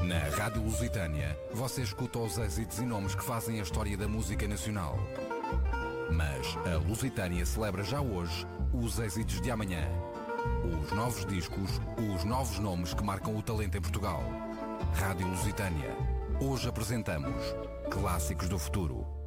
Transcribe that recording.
Na Rádio Lusitânia, você escuta os êxitos e nomes que fazem a história da música nacional. Mas a Lusitânia celebra já hoje os êxitos de amanhã. Os novos discos, os novos nomes que marcam o talento em Portugal. Rádio Lusitânia. Hoje apresentamos Clássicos do Futuro.